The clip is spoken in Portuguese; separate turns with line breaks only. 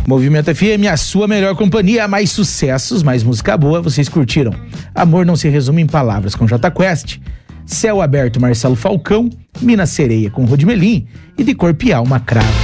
Movimento FM, a sua melhor companhia, mais sucessos, mais música boa, vocês curtiram. Amor não se resume em palavras com Jota Quest, Céu Aberto, Marcelo Falcão, Mina Sereia com Rodmelim e De Corpo e Alma, Cravo.